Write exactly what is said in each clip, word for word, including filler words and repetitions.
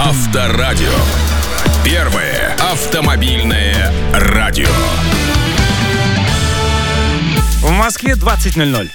Авторадио. Первое автомобильное радио. В Москве двадцать ноль ноль.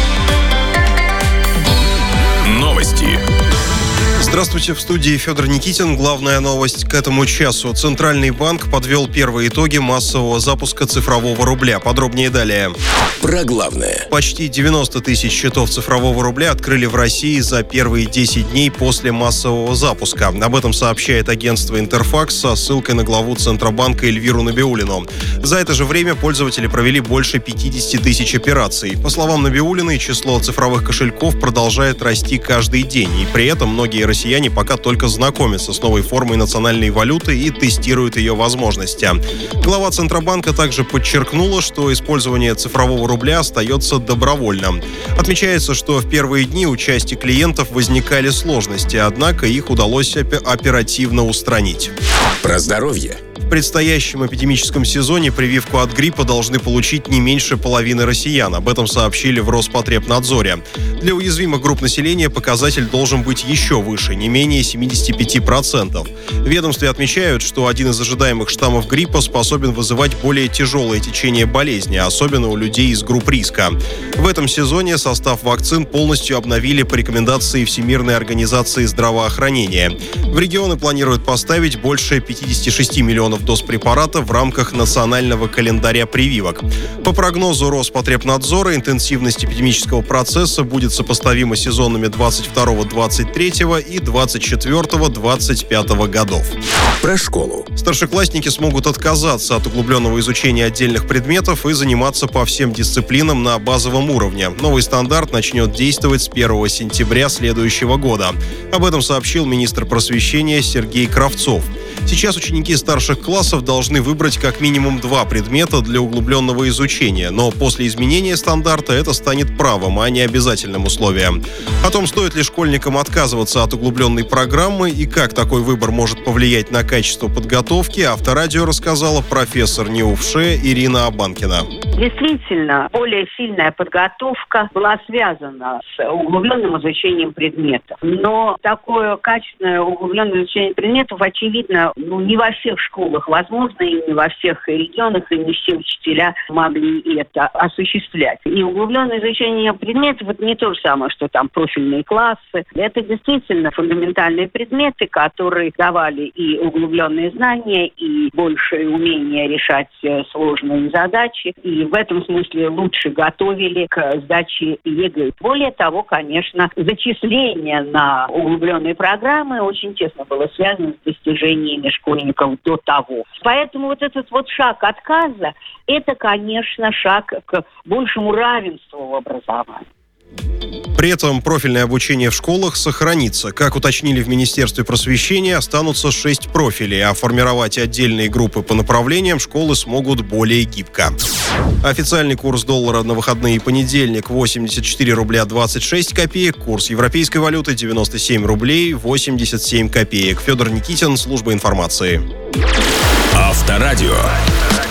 Новости. Здравствуйте, в студии Федор Никитин. Главная новость к этому часу. Центральный банк подвел первые итоги массового запуска цифрового рубля. Подробнее далее. Про главное. Почти девяносто тысяч счетов цифрового рубля открыли в России за первые десять дней после массового запуска. Об этом сообщает агентство «Интерфакс» со ссылкой на главу Центробанка Эльвиру Набиуллину. За это же время пользователи провели больше пятьдесят тысяч операций. По словам Набиуллиной, число цифровых кошельков продолжает расти каждый день. И при этом многие россияне пока только знакомятся с новой формой национальной валюты и тестируют ее возможности. Глава Центробанка также подчеркнула, что использование цифрового рубля остается добровольным. Отмечается, что в первые дни у части клиентов возникали сложности, однако их удалось оперативно устранить. Про здоровье. В предстоящем эпидемическом сезоне прививку от гриппа должны получить не меньше половины россиян. Об этом сообщили в Роспотребнадзоре. Для уязвимых групп населения показатель должен быть еще выше, не менее семьдесят пять процентов. В ведомстве отмечают, что один из ожидаемых штаммов гриппа способен вызывать более тяжелое течение болезни, особенно у людей из групп риска. В этом сезоне состав вакцин полностью обновили по рекомендации Всемирной организации здравоохранения. В регионы планируют поставить больше пятьдесят шесть миллионов доз препарата в рамках национального календаря прививок. По прогнозу Роспотребнадзора, интенсивность эпидемического процесса будет сопоставима с сезонами двадцать второго — двадцать третьего и двадцать четвёртого — двадцать пятого годов. Про школу. Старшеклассники смогут отказаться от углубленного изучения отдельных предметов и заниматься по всем дисциплинам на базовом уровне. Новый стандарт начнет действовать с первого сентября следующего года. Об этом сообщил министр просвещения Сергей Кравцов. Сейчас ученики старших классов должны выбрать как минимум два предмета для углубленного изучения, но после изменения стандарта это станет правом, а не обязательным условием. О том, стоит ли школьникам отказываться от углубленной программы и как такой выбор может повлиять на качество подготовки, Авторадио рассказала профессор НИУФШЭ Ирина Абанкина. Действительно, более сильная подготовка была связана с углубленным изучением предметов. Но такое качественное углубленное изучение предметов, очевидно, ну, не во всех школах возможно, и не во всех регионах, и не все учителя могли это осуществлять. И углубленное изучение предметов — это не то же самое, что там профильные классы. Это действительно фундаментальные предметы, которые давали и углубленные знания, и большее умение решать сложные задачи. И в этом смысле лучше готовили к сдаче ЕГЭ. Более того, конечно, зачисление на углубленные программы очень тесно было связано с достижениями школьников до того. Поэтому вот этот вот шаг отказа, это, конечно, шаг к большему равенству в образовании. При этом профильное обучение в школах сохранится. Как уточнили в Министерстве просвещения, останутся шесть профилей, а формировать отдельные группы по направлениям школы смогут более гибко. Официальный курс доллара на выходные и понедельник — восемьдесят четыре рубля двадцать шесть копеек, курс европейской валюты — девяносто семь рублей восемьдесят семь копеек. Федор Никитин, служба информации. Авторадио.